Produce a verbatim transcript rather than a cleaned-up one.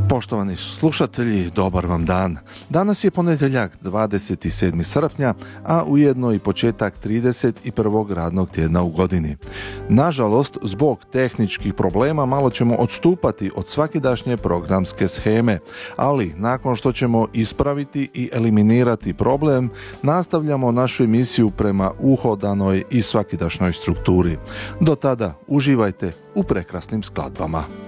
Poštovani slušatelji, dobar vam dan. Danas je ponedjeljak dvadeset sedmog srpnja, a ujedno i početak trideset prvog radnog tjedna u godini. Nažalost, zbog tehničkih problema malo ćemo odstupati od svakidašnje programske sheme, ali nakon što ćemo ispraviti i eliminirati problem, nastavljamo našu emisiju prema uhodanoj i svakidašnjoj strukturi. Do tada uživajte u prekrasnim skladbama.